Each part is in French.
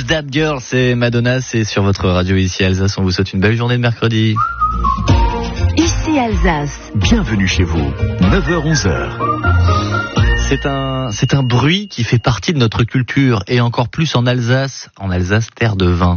Who's That Girl, c'est Madonna, c'est sur votre radio ici Alsace. On vous souhaite une belle journée de mercredi. Ici Alsace. Bienvenue chez vous, 9h-11h. C'est un bruit qui fait partie de notre culture et encore plus en Alsace, terre de vin.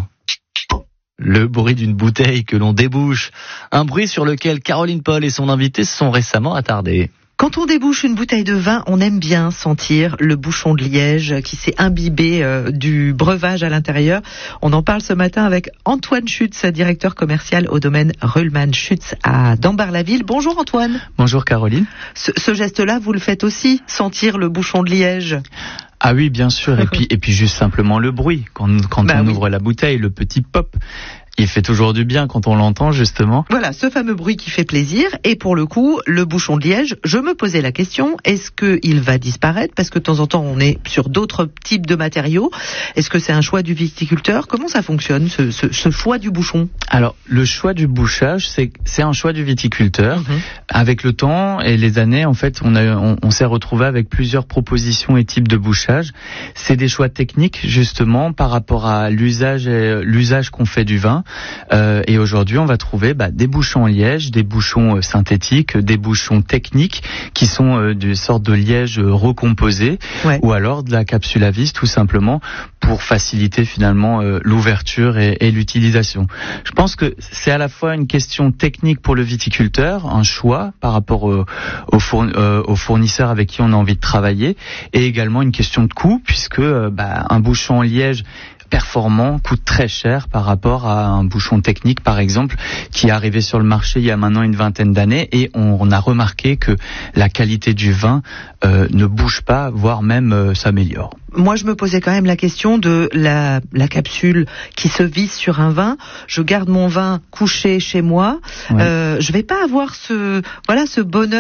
Le bruit d'une bouteille que l'on débouche, un bruit sur lequel Caroline Paul et son invité se sont récemment attardés. Quand on débouche une bouteille de vin, on aime bien sentir le bouchon de liège qui s'est imbibé du breuvage à l'intérieur. On en parle ce matin avec Antoine Schutz, directeur commercial au domaine Ruhlmann Schutz à Dambar-la-Ville. Bonjour Antoine. Bonjour Caroline. Ce geste-là, vous le faites aussi, sentir le bouchon de liège? Ah oui, bien sûr. Et puis juste simplement le bruit. Quand on ouvre la bouteille, le petit pop. Il fait toujours du bien quand on l'entend, justement. Voilà, ce fameux bruit qui fait plaisir. Et pour le coup, le bouchon de liège, je me posais la question, est-ce qu'il va disparaître? Parce que de temps en temps, on est sur d'autres types de matériaux. Est-ce que c'est un choix du viticulteur? Comment ça fonctionne, ce choix du bouchon? Alors, le choix du bouchage, c'est un choix du viticulteur. Avec le temps et les années, en fait, on s'est retrouvé avec plusieurs propositions et types de bouchage. C'est des choix techniques, justement, par rapport à l'usage qu'on fait du vin. Et aujourd'hui, on va trouver des bouchons en liège, des bouchons synthétiques, des bouchons techniques qui sont des sortes de liège recomposés, ou alors de la capsule à vis, tout simplement, pour faciliter finalement l'ouverture et l'utilisation. Je pense que c'est à la fois une question technique pour le viticulteur, un choix par rapport aux fournisseurs avec qui on a envie de travailler, et également une question de coût, puisque un bouchon en liège performant coûte très cher par rapport à un bouchon technique, par exemple, qui est arrivé sur le marché il y a maintenant une vingtaine d'années, et on a remarqué que la qualité du vin ne bouge pas, voire même s'améliore. Moi, je me posais quand même la question de la capsule qui se visse sur un vin. Je garde mon vin couché chez moi. Je vais pas avoir ce bonheur